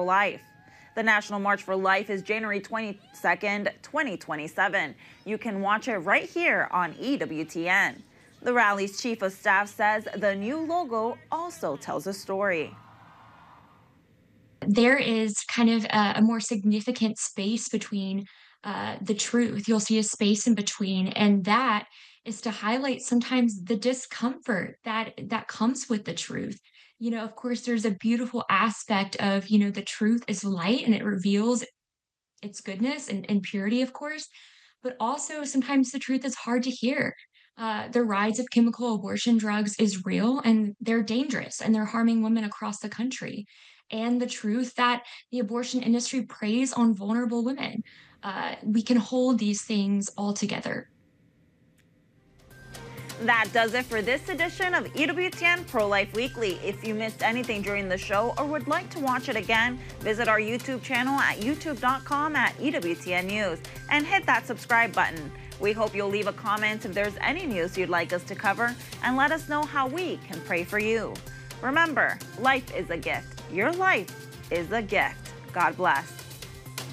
pro-life. The National March for Life is January 22nd, 2027. You can watch it right here on EWTN. The rally's chief of staff says the new logo also tells a story. There is kind of a more significant space between the truth. You'll see a space in between, and that is to highlight sometimes the discomfort that comes with the truth. Of course, there's a beautiful aspect of, the truth is light and it reveals its goodness and purity, of course, but also sometimes the truth is hard to hear. The rise of chemical abortion drugs is real and they're dangerous and they're harming women across the country. And the truth that the abortion industry preys on vulnerable women. We can hold these things all together. That does it for this edition of EWTN Pro-Life Weekly. If you missed anything during the show or would like to watch it again, visit our YouTube channel at youtube.com/EWTN News and hit that subscribe button. We hope you'll leave a comment if there's any news you'd like us to cover and let us know how we can pray for you. Remember, life is a gift. Your life is a gift. God bless.